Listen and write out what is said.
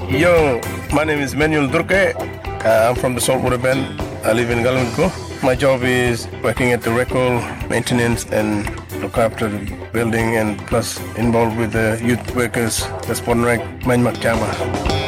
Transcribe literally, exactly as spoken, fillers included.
Yo, my name is Manuel Durke. Uh, I'm from the Saltwater Bend. I live in Galanko. My job is working at the record, maintenance, and look after the building, and plus involved with the youth workers. That's one right, Manmak Jama.